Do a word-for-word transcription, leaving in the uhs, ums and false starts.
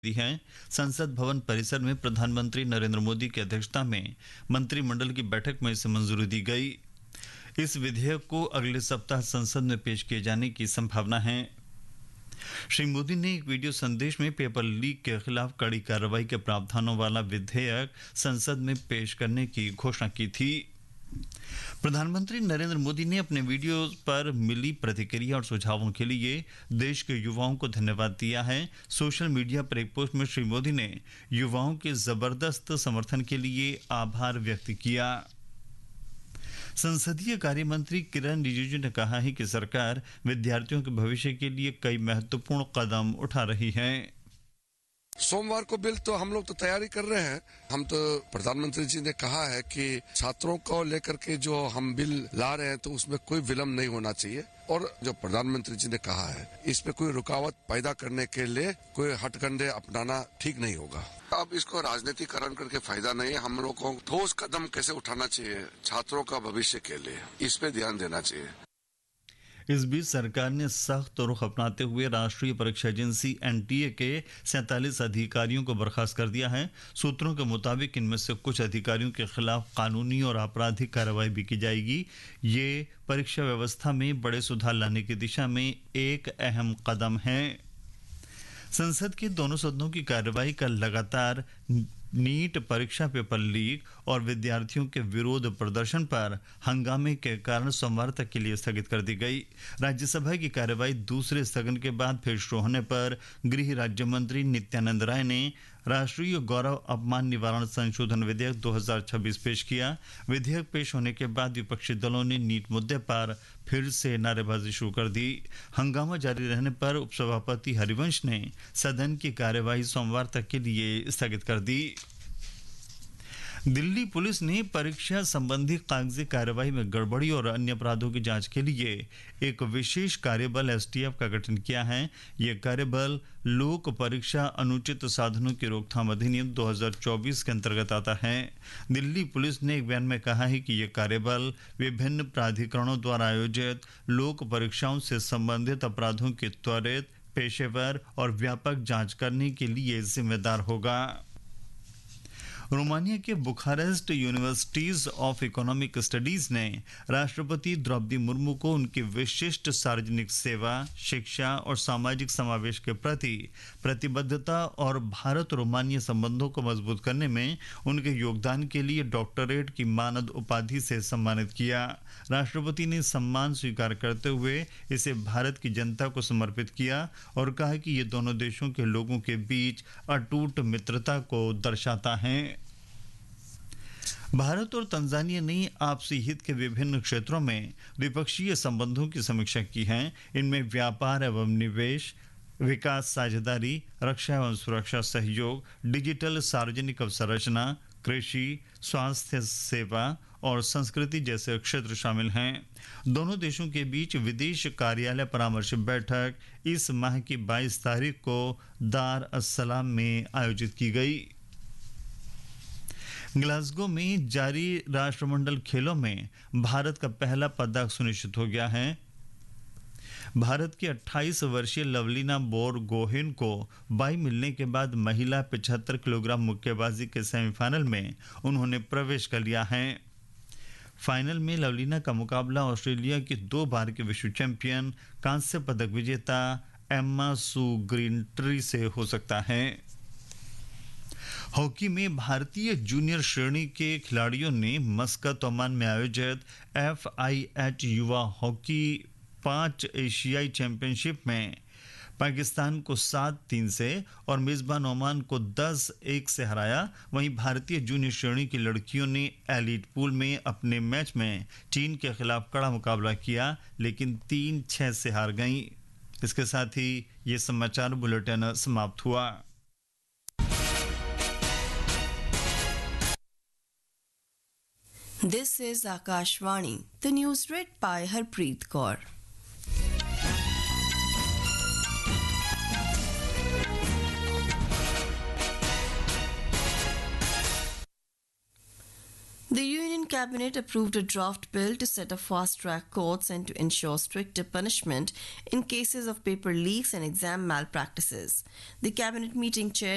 दी है। संसद भवन परिसर में प्रधानमंत्री नरेंद्र मोदी की अध्यक्षता में मंत्रिमंडल की बैठक में इसे मंजूरी दी गई। इस विधेयक को अगले सप्ताह संसद में पेश किए जाने की संभावना है। श्री मोदी ने एक वीडियो संदेश में पेपर लीक के खिलाफ कड़ी कार्रवाई के प्रावधानों वाला विधेयक संसद में पेश करने की घोषणा की थी। प्रधानमंत्री नरेंद्र मोदी ने अपने वीडियो पर मिली प्रतिक्रिया और सुझावों के लिए देश के युवाओं को धन्यवाद दिया है। सोशल मीडिया पर एक पोस्ट में श्री मोदी ने युवाओं के जबरदस्त समर्थन के लिए आभार व्यक्त किया। संसदीय कार्य मंत्री किरण रिजिजू ने कहा है कि सरकार विद्यार्थियों के भविष्य के लिए कई महत्वपूर्ण कदम उठा रही है। सोमवार को बिल तो हम लोग तो तैयारी कर रहे हैं। हम तो प्रधानमंत्री जी ने कहा है कि छात्रों को लेकर के जो हम बिल ला रहे हैं तो उसमें कोई विलम्ब नहीं होना चाहिए, और जो प्रधानमंत्री जी ने कहा है इसमें कोई रुकावट पैदा करने के लिए कोई हथकंडे अपनाना ठीक नहीं होगा। अब इसको राजनीतिकरण करके फायदा नहीं है। हम लोग को ठोस कदम कैसे उठाना चाहिए छात्रों का भविष्य के लिए, इस पे ध्यान देना चाहिए। इस बीच सरकार ने सख्त रुख अपनाते हुए राष्ट्रीय परीक्षा एजेंसी एनटीए के सैंतालीस अधिकारियों को बर्खास्त कर दिया है। सूत्रों के मुताबिक इनमें से कुछ अधिकारियों के खिलाफ कानूनी और आपराधिक कार्रवाई भी की जाएगी। ये परीक्षा व्यवस्था में बड़े सुधार लाने की दिशा में एक अहम कदम है। संसद के दोनों सदनों की कार्यवाही कल लगातार नीट परीक्षा पेपर लीक और विद्यार्थियों के विरोध प्रदर्शन पर हंगामे के कारण सोमवार तक के लिए स्थगित कर दी गई। राज्यसभा की कार्यवाही दूसरे स्थगन के बाद फिर शुरू होने पर गृह राज्य मंत्री नित्यानंद राय ने राष्ट्रीय गौरव अपमान निवारण संशोधन विधेयक दो हज़ार छब्बीस पेश किया। विधेयक पेश होने के बाद विपक्षी दलों ने नीट मुद्दे पर फिर से नारेबाजी शुरू कर दी। हंगामा जारी रहने पर उपसभापति हरिवंश ने सदन की कार्यवाही सोमवार तक के लिए स्थगित कर दी। दिल्ली पुलिस ने परीक्षा संबंधी कागजी कार्यवाही में गड़बड़ी और अन्य अपराधों की जांच के लिए एक विशेष कार्यबल एसटीएफ का गठन किया है। यह कार्यबल लोक परीक्षा अनुचित साधनों की रोकथाम अधिनियम दो हज़ार चौबीस के अंतर्गत आता है। दिल्ली पुलिस ने एक बयान में कहा है कि यह कार्यबल विभिन्न प्राधिकरणों द्वारा आयोजित लोक परीक्षाओं से संबंधित अपराधों की त्वरित, पेशेवर और व्यापक जांच करने के लिए जिम्मेदार होगा। रोमानिया के Bucharest universities of economic studies ने राष्ट्रपति द्रौपदी मुर्मू को उनकी विशिष्ट सार्वजनिक सेवा, शिक्षा और सामाजिक समावेश के प्रति प्रतिबद्धता और भारत रोमानिया संबंधों को मजबूत करने में उनके योगदान के लिए डॉक्टरेट की मानद उपाधि से सम्मानित किया। राष्ट्रपति ने सम्मान स्वीकार करते हुए इसे भारत की जनता को समर्पित किया और कहा कि ये दोनों देशों के लोगों के बीच अटूट मित्रता को दर्शाता है। भारत और तंजानिया ने आपसी हित के विभिन्न क्षेत्रों में द्विपक्षीय संबंधों की समीक्षा की है। इनमें व्यापार एवं निवेश, विकास साझेदारी, रक्षा एवं सुरक्षा सहयोग, डिजिटल सार्वजनिक अवसंरचना, कृषि, स्वास्थ्य सेवा और संस्कृति जैसे क्षेत्र शामिल हैं। दोनों देशों के बीच विदेश कार्यालय परामर्श बैठक इस माह की बाईस तारीख को दार अस सलाम में आयोजित की गई। ग्लासगो में जारी राष्ट्रमंडल खेलों में भारत का पहला पदक सुनिश्चित हो गया है। भारत की अट्ठाईस वर्षीय लवलीना बोरगोहेन को बाई मिलने के बाद महिला पचहत्तर किलोग्राम मुक्केबाजी के सेमीफाइनल में उन्होंने प्रवेश कर लिया है। फाइनल में लवलीना का मुकाबला ऑस्ट्रेलिया की दो बार के विश्व चैंपियन कांस्य पदक विजेता एम्मा सू ग्रीनट्री से हो सकता है। हॉकी में भारतीय जूनियर श्रेणी के खिलाड़ियों ने मस्कत, ओमान में आयोजित एफ आई एच युवा हॉकी पांच एशियाई चैंपियनशिप में पाकिस्तान को सात तीन से और मेजबान ओमान को दस एक से हराया। वहीं भारतीय जूनियर श्रेणी की लड़कियों ने एलीट पूल में अपने मैच में चीन के खिलाफ कड़ा मुकाबला किया, लेकिन तीन छह से हार गईं। इसके साथ ही ये समाचार बुलेटिन समाप्त हुआ। This is Akashvani. The news read by Harpreet Kaur. The Union Cabinet approved a draft bill to set up fast-track courts and to ensure stricter punishment in cases of paper leaks and exam malpractices. The cabinet meeting chaired